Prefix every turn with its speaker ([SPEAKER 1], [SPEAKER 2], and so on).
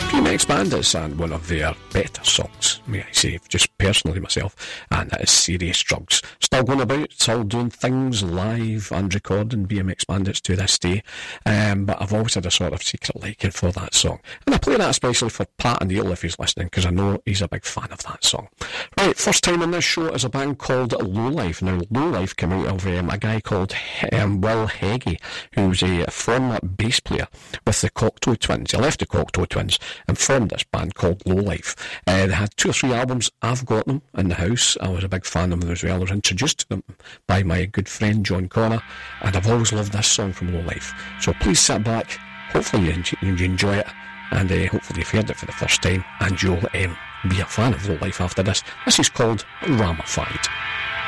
[SPEAKER 1] BMX Bandits, and one of their better songs, may I say, just personally myself, and that is Serious Drugs. Still going about, still doing things live and recording BMX Bandits to this day, but I've always had a sort of secret liking for that song. And I play that especially for Pat and Neil if he's listening, because I know he's a big fan of that song. Right, first time on this show is a band called Lowlife. Now, Lowlife came out of a guy called Will Heggie, who's a former bass player with the Cocteau Twins. He left the Cocteau Twins and formed this band called Lowlife. They had 2 or 3 albums. I've got them in the house. I was a big fan of them as well. I was introduced to them by my good friend John Connor, and I've always loved this song from Lowlife. So please sit back. Hopefully you enjoy it, and hopefully you've heard it for the first time, and you'll be a fan of Lowlife after this. This is called Ramified.